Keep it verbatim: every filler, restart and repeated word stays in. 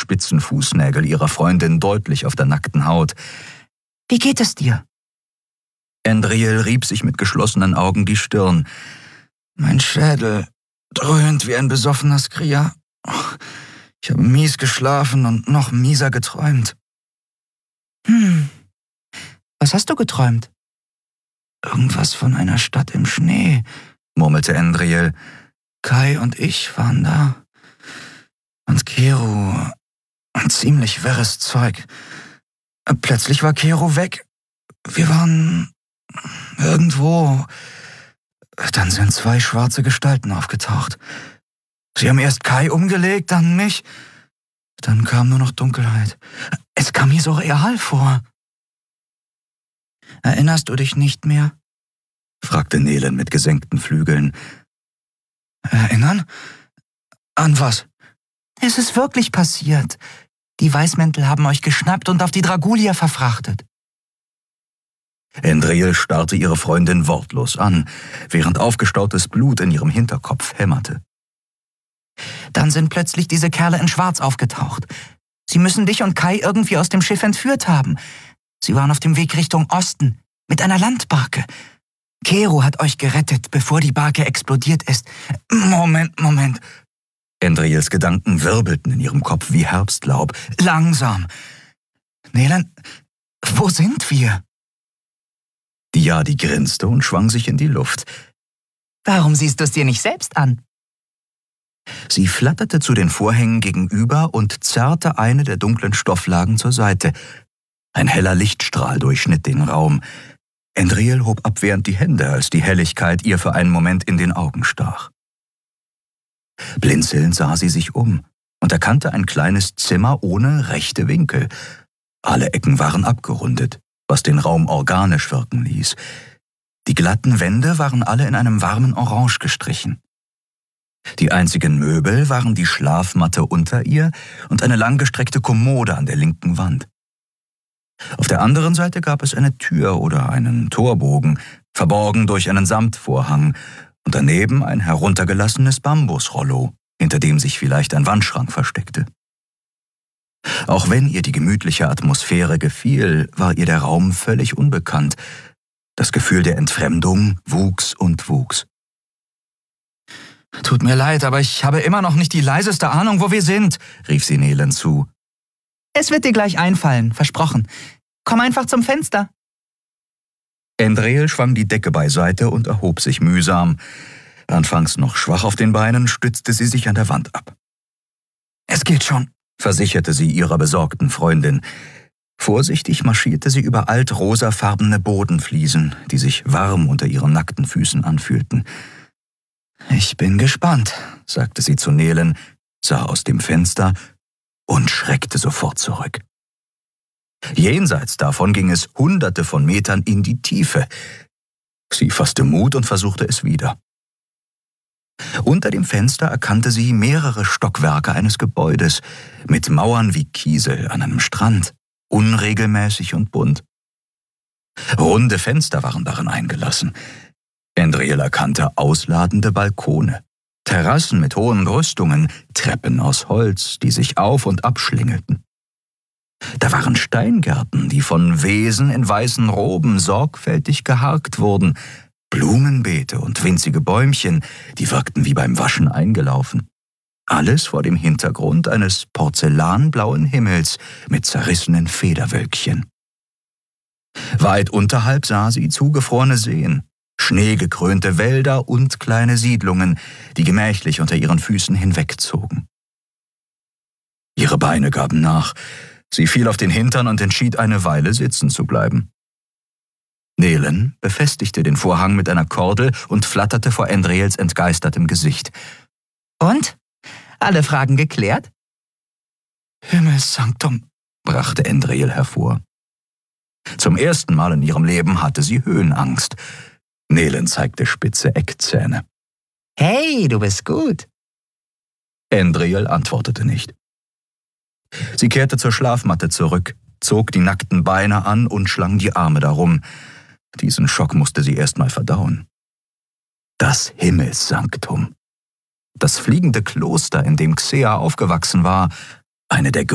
spitzen Fußnägel ihrer Freundin deutlich auf der nackten Haut. »Wie geht es dir?« Andriel rieb sich mit geschlossenen Augen die Stirn. »Mein Schädel dröhnt wie ein besoffener Skria. Ich habe mies geschlafen und noch mieser geträumt.« »Hm, was hast du geträumt?« »Irgendwas von einer Stadt im Schnee«, murmelte Andriel. »Kai und ich waren da. Und Kero, ein ziemlich wirres Zeug. Plötzlich war Kero weg. Wir waren irgendwo. Dann sind zwei schwarze Gestalten aufgetaucht. Sie haben erst Kai umgelegt, dann mich. Dann kam nur noch Dunkelheit. Es kam mir so real vor.« »Erinnerst du dich nicht mehr?« fragte Nelen mit gesenkten Flügeln. »Erinnern? An was?« »Es ist wirklich passiert. Die Weißmäntel haben euch geschnappt und auf die Dragulia verfrachtet.« Andriel starrte ihre Freundin wortlos an, während aufgestautes Blut in ihrem Hinterkopf hämmerte. »Dann sind plötzlich diese Kerle in Schwarz aufgetaucht. Sie müssen dich und Kai irgendwie aus dem Schiff entführt haben. Sie waren auf dem Weg Richtung Osten, mit einer Landbarke. Kero hat euch gerettet, bevor die Barke explodiert ist. Moment, Moment.« Andriels Gedanken wirbelten in ihrem Kopf wie Herbstlaub. »Langsam. Nelen, wo sind wir?« Diadi grinste und schwang sich in die Luft. »Warum siehst du es dir nicht selbst an?« Sie flatterte zu den Vorhängen gegenüber und zerrte eine der dunklen Stofflagen zur Seite. Ein heller Lichtstrahl durchschnitt den Raum. Andriel hob abwehrend die Hände, als die Helligkeit ihr für einen Moment in den Augen stach. Blinzelnd sah sie sich um und erkannte ein kleines Zimmer ohne rechte Winkel. Alle Ecken waren abgerundet, was den Raum organisch wirken ließ. Die glatten Wände waren alle in einem warmen Orange gestrichen. Die einzigen Möbel waren die Schlafmatte unter ihr und eine langgestreckte Kommode an der linken Wand. Auf der anderen Seite gab es eine Tür oder einen Torbogen, verborgen durch einen Samtvorhang, und daneben ein heruntergelassenes Bambusrollo, hinter dem sich vielleicht ein Wandschrank versteckte. Auch wenn ihr die gemütliche Atmosphäre gefiel, war ihr der Raum völlig unbekannt. Das Gefühl der Entfremdung wuchs und wuchs. »Tut mir leid, aber ich habe immer noch nicht die leiseste Ahnung, wo wir sind«, rief sie Nelen zu. »Es wird dir gleich einfallen, versprochen. Komm einfach zum Fenster.« Andriel schwang die Decke beiseite und erhob sich mühsam. Anfangs noch schwach auf den Beinen, stützte sie sich an der Wand ab. »Es geht schon«, versicherte sie ihrer besorgten Freundin. Vorsichtig marschierte sie über alt-rosafarbene Bodenfliesen, die sich warm unter ihren nackten Füßen anfühlten. »Ich bin gespannt«, sagte sie zu Nelen, sah aus dem Fenster und schreckte sofort zurück. Jenseits davon ging es hunderte von Metern in die Tiefe. Sie fasste Mut und versuchte es wieder. Unter dem Fenster erkannte sie mehrere Stockwerke eines Gebäudes, mit Mauern wie Kiesel an einem Strand, unregelmäßig und bunt. Runde Fenster waren darin eingelassen. Andriel erkannte ausladende Balkone, Terrassen mit hohen Brüstungen, Treppen aus Holz, die sich auf- und abschlängelten. Da waren Steingärten, die von Wesen in weißen Roben sorgfältig geharkt wurden, Blumenbeete und winzige Bäumchen, die wirkten wie beim Waschen eingelaufen. Alles vor dem Hintergrund eines porzellanblauen Himmels mit zerrissenen Federwölkchen. Weit unterhalb sah sie zugefrorene Seen, schneegekrönte Wälder und kleine Siedlungen, die gemächlich unter ihren Füßen hinwegzogen. Ihre Beine gaben nach. Sie fiel auf den Hintern und entschied, eine Weile sitzen zu bleiben. Nelen befestigte den Vorhang mit einer Kordel und flatterte vor Andriels entgeistertem Gesicht. »Und? Alle Fragen geklärt?« »Himmelssanktum«, brachte Andriel hervor. Zum ersten Mal in ihrem Leben hatte sie Höhenangst. Nelen zeigte spitze Eckzähne. »Hey, du bist gut.« Andriel antwortete nicht. Sie kehrte zur Schlafmatte zurück, zog die nackten Beine an und schlang die Arme darum. Diesen Schock musste sie erst mal verdauen. Das Himmelssanktum. Das fliegende Kloster, in dem Xea aufgewachsen war, eine der